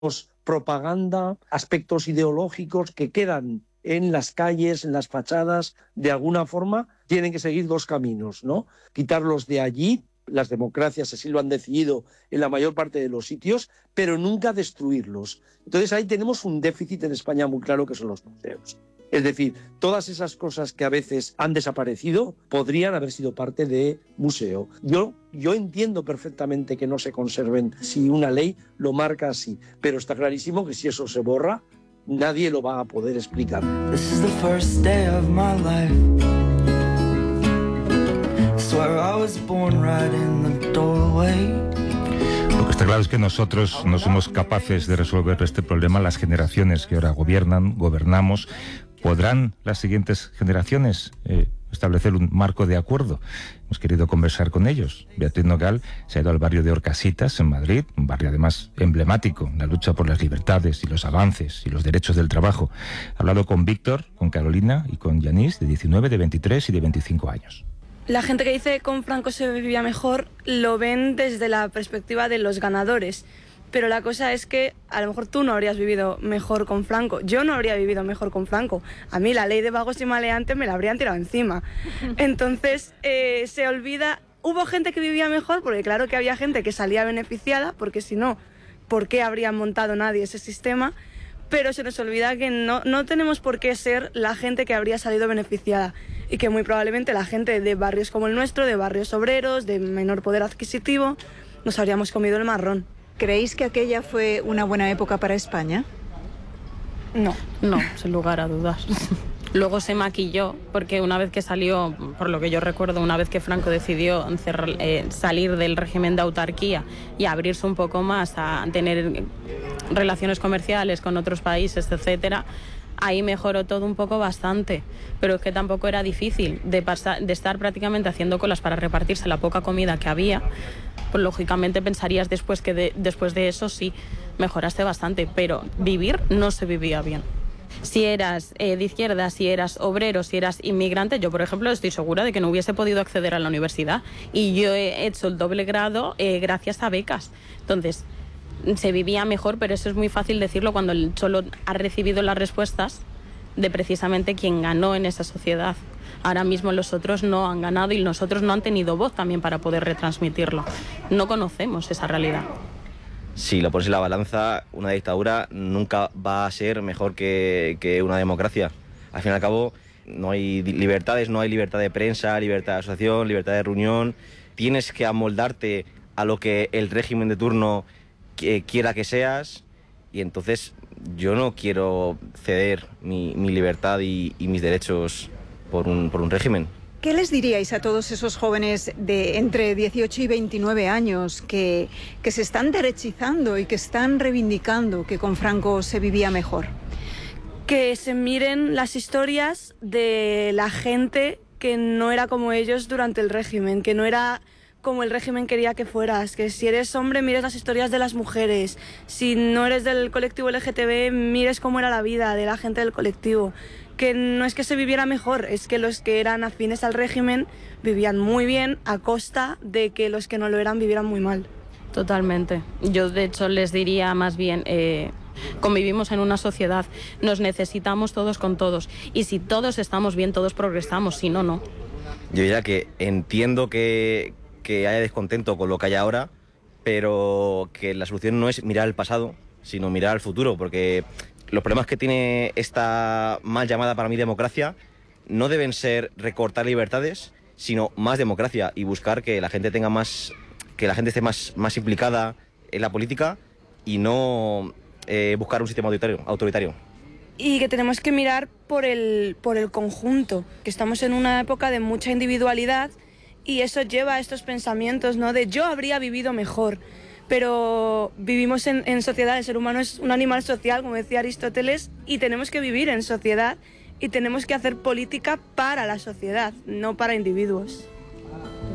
propaganda, aspectos ideológicos que quedan en las calles, en las fachadas, de alguna forma, tienen que seguir dos caminos, ¿no? Quitarlos de allí, las democracias así lo han decidido en la mayor parte de los sitios, pero nunca destruirlos. Entonces ahí tenemos un déficit en España muy claro que son los museos. Es decir, todas esas cosas que a veces han desaparecido podrían haber sido parte de museo. Yo entiendo perfectamente que no se conserven si una ley lo marca así, pero está clarísimo que si eso se borra, nadie lo va a poder explicar. This is the first day of my life. Swear I was born right in the doorway. Lo que está claro es que nosotros no somos capaces de resolver este problema. Las generaciones que ahora gobernamos, ¿podrán las siguientes generaciones establecer un marco de acuerdo? Hemos querido conversar con ellos. Beatriz Nogal se ha ido al barrio de Orcasitas, en Madrid, un barrio además emblemático en la lucha por las libertades y los avances y los derechos del trabajo. Ha hablado con Víctor, con Carolina y con Yanis, de 19, de 23 y de 25 años. La gente que dice que con Franco se vivía mejor lo ven desde la perspectiva de los ganadores. Pero la cosa es que a lo mejor tú no habrías vivido mejor con Franco. Yo no habría vivido mejor con Franco. A mí la ley de vagos y maleantes me la habrían tirado encima. Entonces se olvida... Hubo gente que vivía mejor, porque claro que había gente que salía beneficiada, porque si no, ¿por qué habría montado nadie ese sistema? Pero se nos olvida que no tenemos por qué ser la gente que habría salido beneficiada. Y que muy probablemente la gente de barrios como el nuestro, de barrios obreros, de menor poder adquisitivo, nos habríamos comido el marrón. ¿Creéis que aquella fue una buena época para España? No, sin lugar a dudas. Luego se maquilló, porque una vez que salió, por lo que yo recuerdo, una vez que Franco decidió salir del régimen de autarquía y abrirse un poco más a tener relaciones comerciales con otros países, etcétera, ahí mejoró todo un poco bastante, pero es que tampoco era difícil de estar prácticamente haciendo colas para repartirse la poca comida que había. Pues lógicamente pensarías después de eso sí, mejoraste bastante, pero vivir no se vivía bien. Si eras de izquierda, si eras obrero, si eras inmigrante, yo por ejemplo estoy segura de que no hubiese podido acceder a la universidad y yo he hecho el doble grado gracias a becas. Entonces, se vivía mejor, pero eso es muy fácil decirlo cuando solo has recibido las respuestas de precisamente quien ganó en esa sociedad. Ahora mismo los otros no han ganado y nosotros no han tenido voz también para poder retransmitirlo. No conocemos esa realidad. Si lo pones en la balanza, una dictadura nunca va a ser mejor que una democracia. Al fin y al cabo, no hay libertades, no hay libertad de prensa, libertad de asociación, libertad de reunión. Tienes que amoldarte a lo que el régimen de turno quiera que seas, y entonces yo no quiero ceder mi libertad y mis derechos por un régimen. ¿Qué les diríais a todos esos jóvenes de entre 18 y 29 años que se están derechizando y que están reivindicando que con Franco se vivía mejor? Que se miren las historias de la gente que no era como ellos durante el régimen, que no era como el régimen quería que fueras, que si eres hombre mires las historias de las mujeres, si no eres del colectivo LGTB mires cómo era la vida de la gente del colectivo, que no es que se viviera mejor, es que los que eran afines al régimen vivían muy bien a costa de que los que no lo eran vivieran muy mal. Totalmente. Yo de hecho les diría más bien, convivimos en una sociedad, nos necesitamos todos con todos y si todos estamos bien, todos progresamos, si no, no. Yo diría que entiendo que haya descontento con lo que hay ahora, pero que la solución no es mirar al pasado, sino mirar al futuro, porque los problemas que tiene esta mal llamada para mí democracia no deben ser recortar libertades, sino más democracia y buscar que la gente tenga más, que la gente esté más implicada en la política y no buscar un sistema autoritario. Y que tenemos que mirar por el conjunto, que estamos en una época de mucha individualidad. Y eso lleva a estos pensamientos, ¿no? De yo habría vivido mejor, pero vivimos en sociedad, el ser humano es un animal social, como decía Aristóteles, y tenemos que vivir en sociedad y tenemos que hacer política para la sociedad, no para individuos.